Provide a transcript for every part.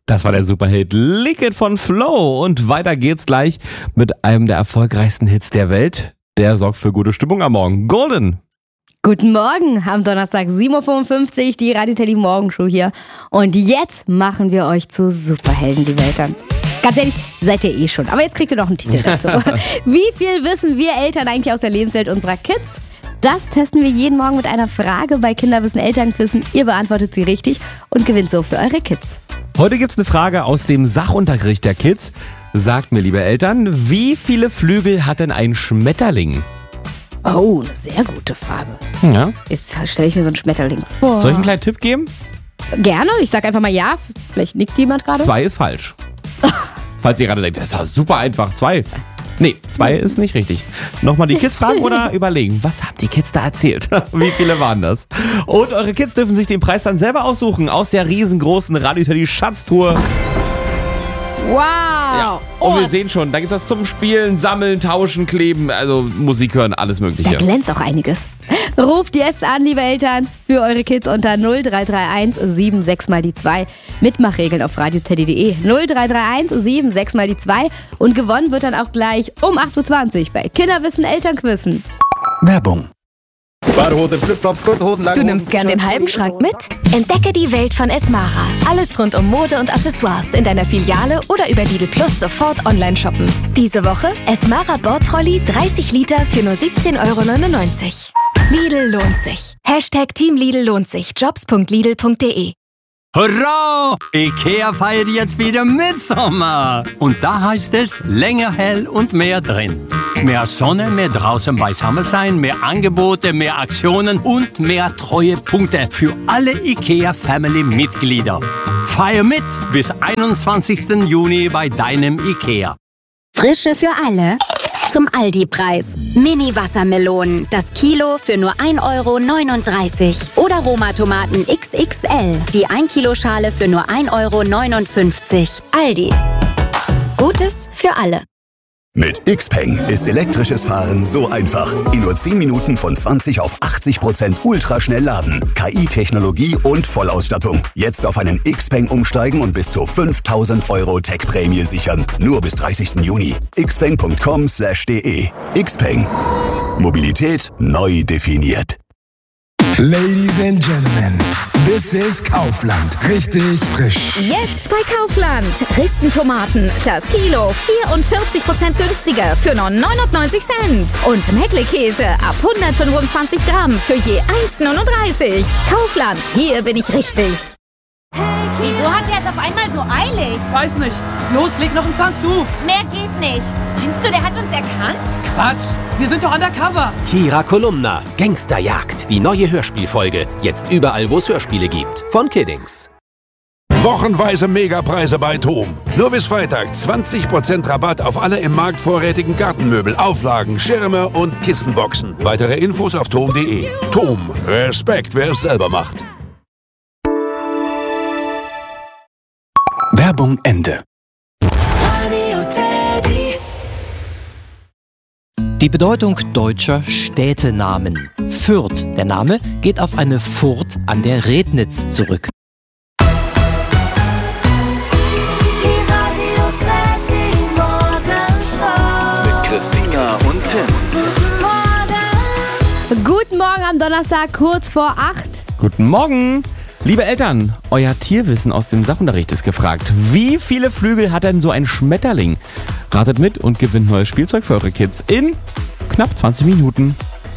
Das war der Superhit Lick It von Flo. Und weiter geht's gleich mit einem der erfolgreichsten Hits der Welt. Der sorgt für gute Stimmung am Morgen. Golden. Guten Morgen, am Donnerstag 7.55 Uhr, die Radio Teddy Morgenshow hier. Und jetzt machen wir euch zu Superhelden, liebe Eltern. Ganz ehrlich, seid ihr eh schon. Aber jetzt kriegt ihr noch einen Titel dazu. Wie viel wissen wir Eltern eigentlich aus der Lebenswelt unserer Kids? Das testen wir jeden Morgen mit einer Frage bei Kinderwissen Elternquissen. Ihr beantwortet sie richtig und gewinnt so für eure Kids. Heute gibt's eine Frage aus dem Sachunterricht der Kids. Sagt mir, liebe Eltern, wie viele Flügel hat denn ein Schmetterling? Oh, eine sehr gute Frage. Ja. Jetzt stelle ich mir so einen Schmetterling vor. Soll ich einen kleinen Tipp geben? Gerne, ich sag einfach mal ja. Vielleicht nickt jemand gerade. 2 ist falsch. Falls ihr gerade denkt, das ist ja super einfach. 2. Nee, 2 ist nicht richtig. Nochmal die Kids fragen oder überlegen, was haben die Kids da erzählt? Wie viele waren das? Und eure Kids dürfen sich den Preis dann selber aussuchen aus der riesengroßen Radio Teddy Schatztruhe. Wow! Ja. Und wir sehen schon, da gibt es was zum Spielen, Sammeln, Tauschen, Kleben, also Musik hören, alles Da Mögliche. glänzt auch einiges. Ruft jetzt an, liebe Eltern, für eure Kids unter 0331 76 mal die 2. Mitmachregeln auf radioteddy.de. 0331 76 mal die 2. Und gewonnen wird dann auch gleich um 8.20 Uhr bei Kinderwissen Elternquissen. Werbung. Badehose, Flipflops, kurze Hosen, lange Du Hosen. nimmst gern den halben Schrank mit? Entdecke die Welt von Esmara. Alles rund um Mode und Accessoires in deiner Filiale oder über Lidl Plus sofort online shoppen. Diese Woche Esmara Bordtrolley 30 Liter für nur 17,99 €. Lidl lohnt sich. Team Lidl lohnt sich. Jobs.lidl.de. Hurra! Ikea feiert jetzt wieder Mitsommer. Und da heißt es länger hell und mehr drin. Mehr Sonne, mehr draußen beisammen sein, mehr Angebote, mehr Aktionen und mehr Treuepunkte für alle Ikea-Family-Mitglieder. Feier mit bis 21. Juni bei deinem Ikea. Frische für alle zum Aldi-Preis. Mini-Wassermelonen, das Kilo für nur 1,39 € Oder Roma-Tomaten XXL, die 1-Kilo-Schale für nur 1,59 €. Aldi. Gutes für alle. Mit Xpeng ist elektrisches Fahren so einfach. In nur 10 Minuten von 20 auf 80% ultraschnell laden. KI-Technologie und Vollausstattung. Jetzt auf einen Xpeng umsteigen und bis zu 5.000 € Tech-Prämie sichern. Nur bis 30. Juni. xpeng.com/de. Xpeng. Mobilität neu definiert. Ladies and Gentlemen, this is Kaufland. Richtig frisch. Jetzt bei Kaufland. Ristentomaten. Das Kilo 44% günstiger für nur 99 Cent. Und Meckle-Käse ab 125 Gramm für je 1,39 €. Kaufland, hier bin ich richtig. Wieso hat er es auf einmal so eilig? Weiß nicht. Los, leg noch einen Zahn zu. Mehr geht nicht. Meinst du, der hat uns erkannt? Quatsch, wir sind doch undercover. Kira Kolumna, Gangsterjagd, die neue Hörspielfolge. Jetzt überall, wo es Hörspiele gibt. Von Kiddings. Wochenweise Megapreise bei TOM. Nur bis Freitag 20% Rabatt auf alle im Markt vorrätigen Gartenmöbel, Auflagen, Schirme und Kissenboxen. Weitere Infos auf tom.de. TOM. Respekt, wer es selber macht. Werbung Ende. Die Bedeutung deutscher Städtenamen. Fürth. Der Name geht auf eine Furt an der Rednitz zurück. Mit Christina und Tim. Guten Morgen am Donnerstag, kurz vor 8. Guten Morgen. Liebe Eltern, euer Tierwissen aus dem Sachunterricht ist gefragt. Wie viele Flügel hat denn so ein Schmetterling? Ratet mit und gewinnt neues Spielzeug für eure Kids in knapp 20 Minuten.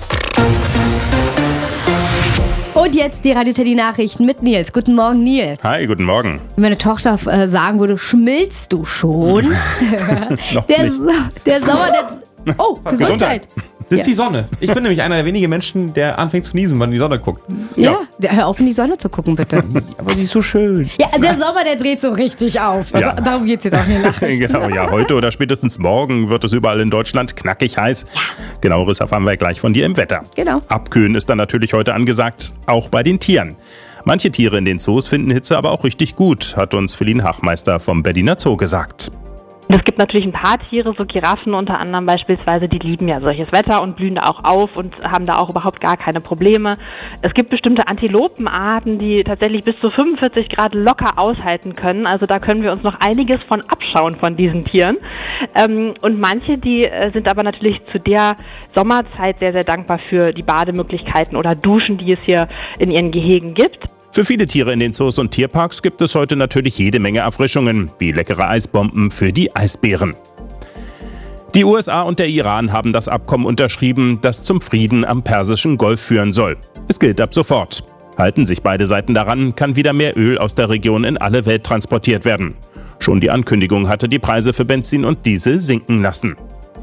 Und jetzt die Radio Teddy Nachrichten mit Nils. Guten Morgen, Nils. Hi, guten Morgen. Wenn meine Tochter sagen würde, schmilzt du schon? Noch der, nicht. der Sommer, der... Oh, Gesundheit. Das ist die Sonne. Ich bin nämlich einer der wenigen Menschen, der anfängt zu niesen, wenn die Sonne guckt. Ja, hör auf, in die Sonne zu gucken, bitte. Aber sie ist so schön. Ja, der Sommer, der dreht so richtig auf. Ja. Darum geht es jetzt auch in den Nachrichten. Genau, ja, heute oder spätestens morgen wird es überall in Deutschland knackig heiß. Ja. Genaueres erfahren wir gleich von dir im Wetter. Genau. Abkühlen ist dann natürlich heute angesagt, auch bei den Tieren. Manche Tiere in den Zoos finden Hitze aber auch richtig gut, hat uns Feline Hachmeister vom Berliner Zoo gesagt. Und es gibt natürlich ein paar Tiere, so Giraffen unter anderem beispielsweise, die lieben ja solches Wetter und blühen da auch auf und haben da auch überhaupt gar keine Probleme. Es gibt bestimmte Antilopenarten, die tatsächlich bis zu 45 Grad locker aushalten können. Also da können wir uns noch einiges von abschauen von diesen Tieren. Und manche, die sind aber natürlich zu der Sommerzeit sehr, sehr dankbar für die Bademöglichkeiten oder Duschen, die es hier in ihren Gehegen gibt. Für viele Tiere in den Zoos und Tierparks gibt es heute natürlich jede Menge Erfrischungen, wie leckere Eisbomben für die Eisbären. Die USA und der Iran haben das Abkommen unterschrieben, das zum Frieden am Persischen Golf führen soll. Es gilt ab sofort. Halten sich beide Seiten daran, kann wieder mehr Öl aus der Region in alle Welt transportiert werden. Schon die Ankündigung hatte die Preise für Benzin und Diesel sinken lassen.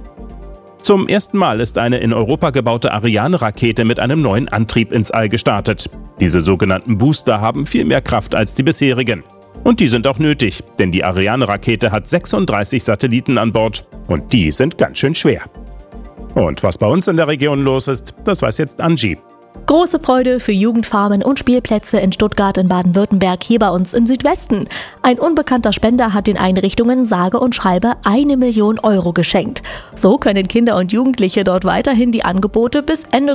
Zum ersten Mal ist eine in Europa gebaute Ariane-Rakete mit einem neuen Antrieb ins All gestartet. Diese sogenannten Booster haben viel mehr Kraft als die bisherigen. Und die sind auch nötig, denn die Ariane-Rakete hat 36 Satelliten an Bord und die sind ganz schön schwer. Und was bei uns in der Region los ist, das weiß jetzt Angie. Große Freude für Jugendfarmen und Spielplätze in Stuttgart in Baden-Württemberg, hier bei uns im Südwesten. Ein unbekannter Spender hat den Einrichtungen sage und schreibe 1 Million Euro geschenkt. So können Kinder und Jugendliche dort weiterhin die Angebote bis Ende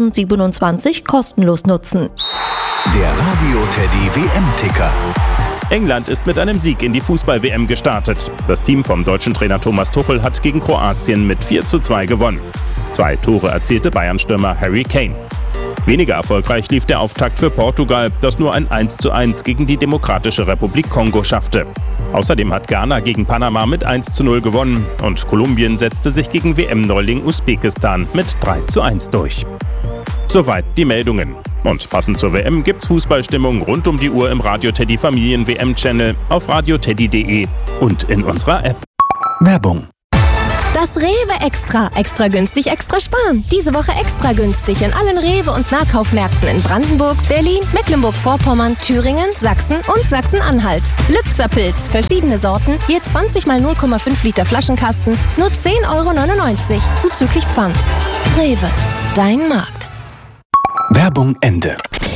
2027 kostenlos nutzen. Der Radio Teddy WM-Ticker. England ist mit einem Sieg in die Fußball-WM gestartet. Das Team vom deutschen Trainer Thomas Tuchel hat gegen Kroatien mit 4:2 gewonnen. 2 Tore erzielte Bayern-Stürmer Harry Kane. Weniger erfolgreich lief der Auftakt für Portugal, das nur ein 1:1 gegen die Demokratische Republik Kongo schaffte. Außerdem hat Ghana gegen Panama mit 1:0 gewonnen und Kolumbien setzte sich gegen WM-Neuling Usbekistan mit 3:1 durch. Soweit die Meldungen. Und passend zur WM gibt's Fußballstimmung rund um die Uhr im Radio Teddy Familien WM-Channel, auf radioteddy.de und in unserer App. Werbung. Das Rewe Extra. Extra günstig, extra sparen. Diese Woche extra günstig in allen Rewe- und Nahkaufmärkten in Brandenburg, Berlin, Mecklenburg-Vorpommern, Thüringen, Sachsen und Sachsen-Anhalt. Lübzer-Pilz, verschiedene Sorten, je 20 mal 0,5 Liter Flaschenkasten, nur 10,99 €, zuzüglich Pfand. Rewe, dein Markt. Werbung Ende.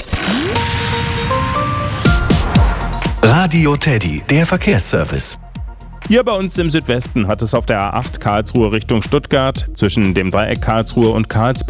Radio Teddy, der Verkehrsservice. Hier bei uns im Südwesten hat es auf der A8 Karlsruhe Richtung Stuttgart zwischen dem Dreieck Karlsruhe und Karlsbad